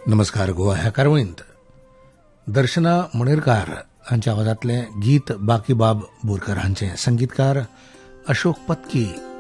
नमस्कार. गोवा ह्या कारवळींत दर्शना मणेरकार हांच्या आवाजांतलें गीत बाकी बाब बोरकर हांचे, संगीतकार अशोक पत्की.